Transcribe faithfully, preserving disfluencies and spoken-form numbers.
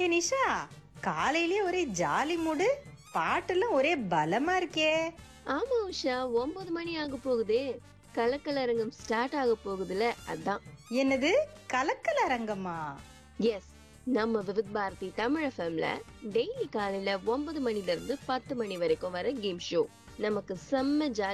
ஏ நிஷா, காலையிலேயே ஒரே ஜாலி மூடு, பாட்டெல்லாம் ஒரே பலமா இருக்கே. ஆமா உஷா, ஒன்பது மணி ஆக போகுதே. கலக்கலரங்கம் ஸ்டார்ட் ஆக போகுதுல, அதான். என்னது கலக்கல அரங்கமா? எஸ், நம்ம விவித் பாரதி தமிழ் எஃப்எம்ல டெய்லி காலையில ஒன்பது மணில இருந்து பத்து மணி வரைக்கும் வர கேம் ஷோ. நமக்கு செம்ம ஜாலி